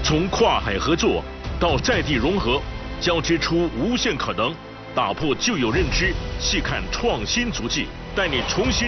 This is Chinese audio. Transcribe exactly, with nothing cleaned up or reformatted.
从跨海合作到在地融合，交织出无限可能，打破旧有认知，细看创新足迹，带你重新